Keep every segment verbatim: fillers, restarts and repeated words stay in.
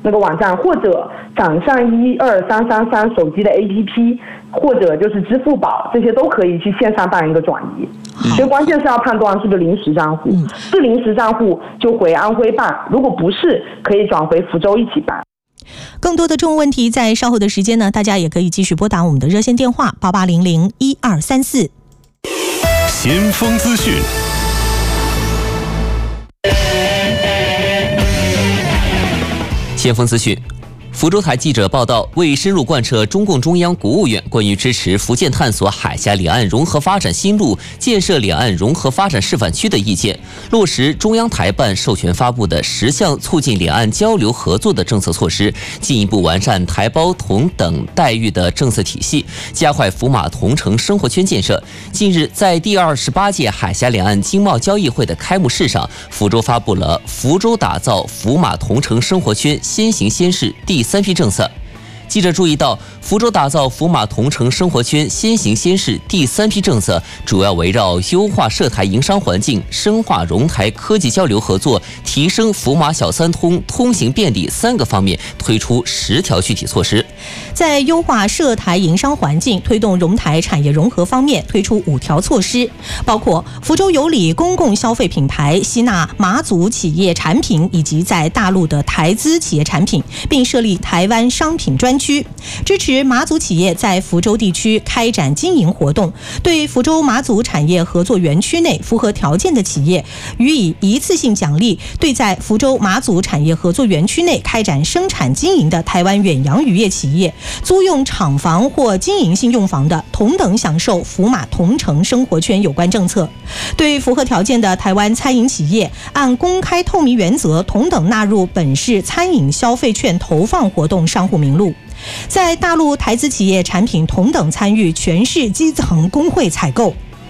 那个网站，或者掌上一二三三三手机的 A P P， 或者就是支付宝，这些都可以去线上办一个转移。所以关键是要判断是不是临时账户，嗯、是临时账户就回安徽办，如果不是，可以转回福州一起办。 更多的这种问题，在稍后的时间呢，大家也可以继续拨打我们的热线电话八八零零一二三四。 先锋资讯。 先锋资讯。福州台记者报道，为深入贯彻中共中央、国务院关于支持福建探索海峡两岸融合发展新路、建设两岸融合发展示范区的意见，落实中央台办授权发布的十项促进两岸交流合作的政策措施，进一步完善台胞同等待遇的政策体系，加快福马同城生活圈建设。近日，在第二十八届海峡两岸经贸交易会的开幕式上，福州发布了福州打造福马同城生活圈先行先试第三批政策。记者注意到，福州打造福马同城生活圈先行先试第三批政策，主要围绕优化涉台营商环境、深化融台科技交流合作、提升福马小三通通行便利三个方面推出十条具体措施。 在优化涉台营商环境、推动融台产业融合方面推出五条措施，包括福州有理公共消费品牌吸纳马祖企业产品以及在大陆的台资企业产品，并设立台湾商品专区，支持马祖企业在福州地区开展经营活动，对福州马祖产业合作园区内符合条件的企业予以一次性奖励，对在福州马祖产业合作园区内开展生产经营的台湾远洋渔业企业租用厂房或经营性用房的，同等享受福马同城生活圈有关政策。对符合条件的台湾餐饮企业，按公开透明原则同等纳入本市餐饮消费券投放活动商户名录。在大陆台资企业产品同等参与全市基层工会采购。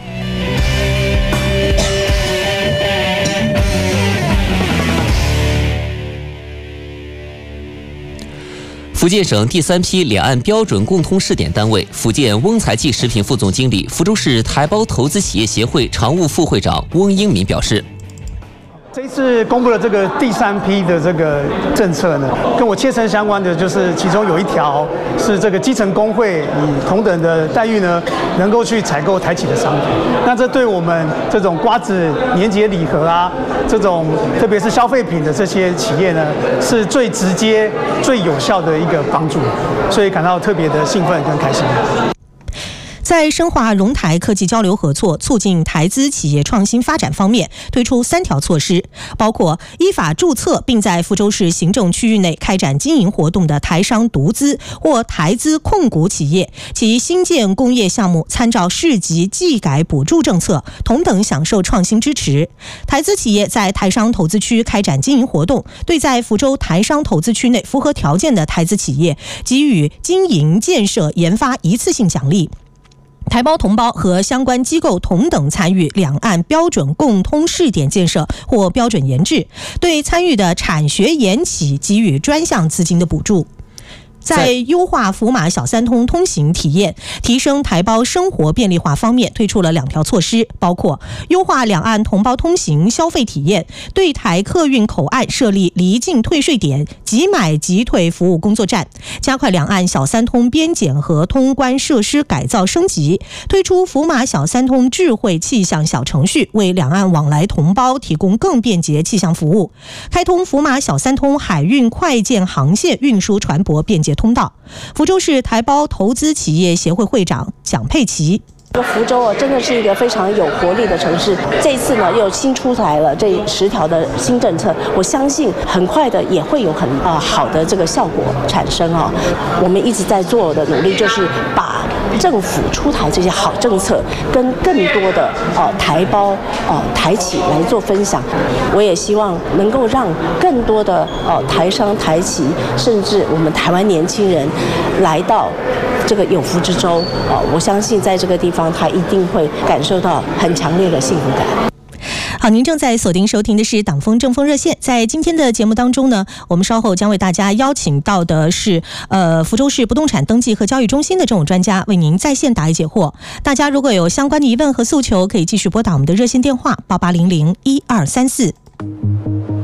福建省第三批两岸标准共通试点单位，福建翁财记食品副总经理、福州市台胞投资企业协会常务副会长翁英民表示， 这一次公布了这个第三批的这个政策呢，跟我切身相关的就是其中有一条是这个基层工会以同等的待遇呢，能够去采购台企的商品。那这对我们这种瓜子、年节礼盒啊，这种特别是消费品的这些企业呢，是最直接、最有效的一个帮助，所以感到特别的兴奋跟开心。 在深化融台科技交流合作、促进台资企业创新发展方面，推出三条措施，包括依法注册并在福州市行政区域内开展经营活动的台商独资或台资控股企业，其新建工业项目参照市级技改补助政策，同等享受创新支持。台资企业在台商投资区开展经营活动，对在福州台商投资区内符合条件的台资企业给予经营、建设、研发一次性奖励。台胞同胞和相关机构同等参与两岸标准共通试点建设或标准研制，对参与的产学研企给予专项资金的补助。在优化福马小三通通行体验、提升台胞生活便利化方面，推出了两条措施，包括优化两岸同胞通行消费体验，对台客运口岸设立离境退税点、即买即退服务工作站，加快两岸小三通边检和通关设施改造升级，推出福马小三通智慧气象小程序，为两岸往来同胞提供更便捷气象服务，开通福马小三通海运快件航线运输船舶便捷通道。福州市台胞投资企业协会会长蒋佩琪， 福州啊，真的是一个非常有活力的城市。这一次呢，又新出台了这十条的新政策，我相信很快的也会有很啊、呃、好的这个效果产生啊。我们一直在做的努力，就是把政府出台这些好政策，跟更多的呃台胞呃台企来做分享。我也希望能够让更多的呃台商台企，甚至我们台湾年轻人来到这个有福之州啊、呃，我相信在这个地方，他一定会感受到很强烈的幸福感。 好，您正在锁定收听的是党风政风热线。在今天的节目当中呢，我们稍后将为大家邀请到的是呃福州市不动产登记和交易中心的这种专家，为您在线答疑解惑。大家如果有相关的疑问和诉求，可以继续拨打我们的热线电话八八零零一二三四。